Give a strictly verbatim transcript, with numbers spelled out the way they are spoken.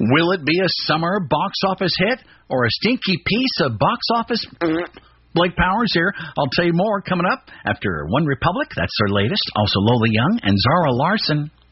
Will it be a summer box office hit or a stinky piece of box office? Blake Powers here. I'll tell you more coming up after One Republic. That's their latest. Also Lola Young and Zara Larson.